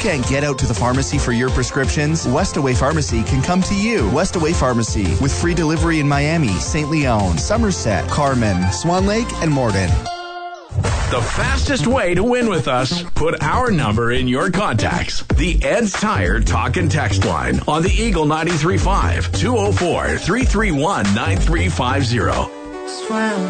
can't get out to the pharmacy for your prescriptions, Westaway Pharmacy can come to you. Westaway Pharmacy, with free delivery in Miami, St. Leon, Somerset, Carmen, Swan Lake, and Morden. The fastest way to win with us, put our number in your contacts. The Ed's Tire Talk and Text line on the Eagle 93.5, 204-331-9350.